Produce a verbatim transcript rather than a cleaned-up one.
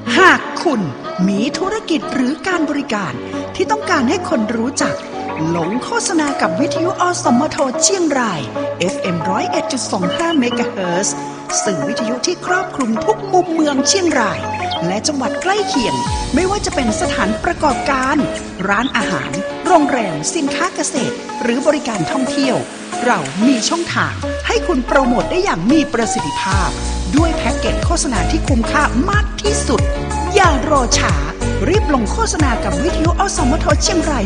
หากคุณมีธุรกิจหรือการบริการที่ต้องการให้คนรู้จักหลงโฆษณากับวิทยุอสมทเชียงราย เอฟ เอ็ม หนึ่งศูนย์เอ็ดจุดสองห้า เมกะเฮิรตซ์ สื่อวิทยุที่ครอบคลุมทุกมุมเมืองเชียงรายและจังหวัดใกล้เคียงไม่ว่าจะเป็นสถานประกอบการร้านอาหารโรงแรมสินค้าเกษตรหรือบริการท่องเที่ยวเรามีช่องทางให้คุณโปรโมทได้อย่างมีประสิทธิภาพด้วยแพ็กเกจโฆษณาที่คุ้มค่ามากที่สุดอย่ารอช้ารีบลงโฆษณากับวิทยุอสมทเชียงราย